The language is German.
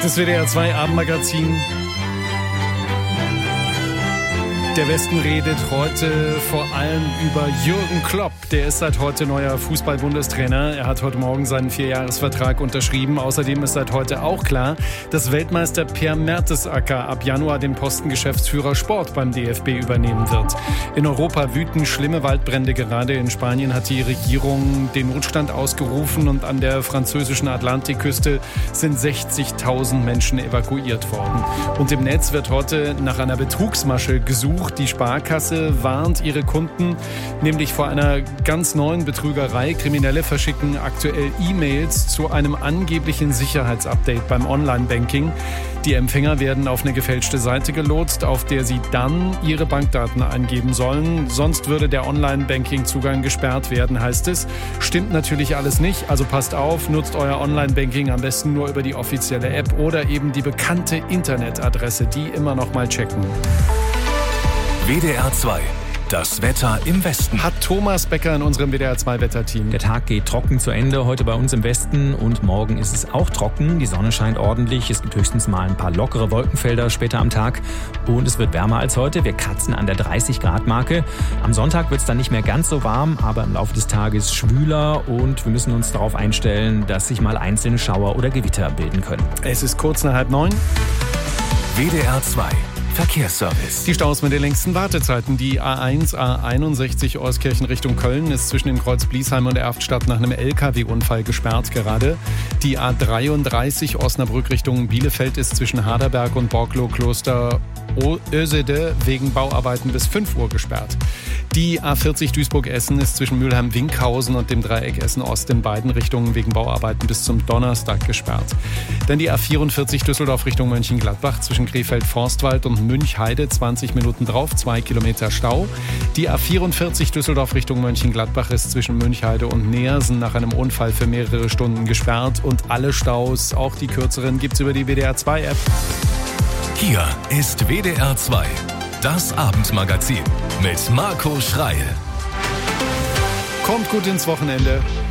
Das WDR 2 Abendmagazin. Der Westen redet heute vor allem über Jürgen Klopp. Der ist seit heute neuer Fußball-Bundestrainer. Er hat heute Morgen seinen 4-Jahres-Vertrag unterschrieben. Außerdem ist seit heute auch klar, dass Weltmeister Per Mertesacker ab Januar den Posten Geschäftsführer Sport beim DFB übernehmen wird. In Europa wüten schlimme Waldbrände gerade. In Spanien hat die Regierung den Notstand ausgerufen und an der französischen Atlantikküste sind 60.000 Menschen evakuiert worden. Und im Netz wird heute nach einer Betrugsmasche gesucht. Die Sparkasse warnt ihre Kunden nämlich vor einer ganz neuen Betrügerei. Kriminelle verschicken aktuell E-Mails zu einem angeblichen Sicherheitsupdate beim Online-Banking. Die Empfänger werden auf eine gefälschte Seite gelotst, auf der sie dann ihre Bankdaten eingeben sollen. Sonst würde der Online-Banking-Zugang gesperrt werden, heißt es. Stimmt natürlich alles nicht, also passt auf, nutzt euer Online-Banking am besten nur über die offizielle App oder eben die bekannte Internetadresse, die immer noch mal checken. WDR 2. Das Wetter im Westen. Hat Thomas Becker in unserem WDR 2 Wetterteam. Der Tag geht trocken zu Ende heute bei uns im Westen und morgen ist es auch trocken. Die Sonne scheint ordentlich. Es gibt höchstens mal ein paar lockere Wolkenfelder später am Tag und es wird wärmer als heute. Wir kratzen an der 30-Grad-Marke. Am Sonntag wird es dann nicht mehr ganz so warm, aber im Laufe des Tages schwüler und wir müssen uns darauf einstellen, dass sich mal einzelne Schauer oder Gewitter bilden können. Es ist kurz nach 8:30. WDR 2. Verkehrsservice. Die Staus mit den längsten Wartezeiten. Die A1, A61 Euskirchen Richtung Köln ist zwischen dem Kreuz Bliesheim und Erftstadt nach einem LKW-Unfall gesperrt gerade. Die A33 Osnabrück Richtung Bielefeld ist zwischen Haderberg und Borklo-Kloster Ösede wegen Bauarbeiten bis 5 Uhr gesperrt. Die A40 Duisburg-Essen ist zwischen Mülheim-Winkhausen und dem Dreieck Essen-Ost in beiden Richtungen wegen Bauarbeiten bis zum Donnerstag gesperrt. Dann die A44 Düsseldorf Richtung Mönchengladbach zwischen Krefeld-Forstwald und Münchheide 20 Minuten drauf, 2 Kilometer Stau. Die A44 Düsseldorf Richtung Mönchengladbach ist zwischen Münchheide und Neersen nach einem Unfall für mehrere Stunden gesperrt. Und alle Staus, auch die kürzeren, gibt's über die WDR 2 App. Hier ist WDR 2. Das Abendmagazin mit Marco Schreil. Kommt gut ins Wochenende.